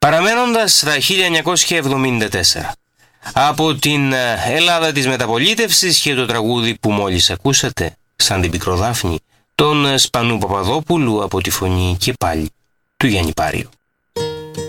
Παραμένοντας στα 1974, από την Ελλάδα της μεταπολίτευσης και το τραγούδι που μόλις ακούσατε, σαν την Πικροδάφνη, τον Σπανού Παπαδόπουλου από τη φωνή και πάλι του Γιάννη Πάριο.